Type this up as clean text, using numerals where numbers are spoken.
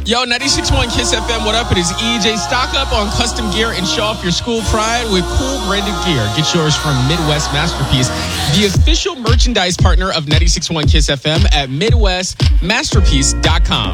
Yo, 96.1 Kiss FM, what up? It is EJ. Stock up on custom gear and show off your school pride with cool branded gear. Get yours from Midwest Masterpiece, the official merchandise partner of 96.1 Kiss FM at midwestmasterpiece.com.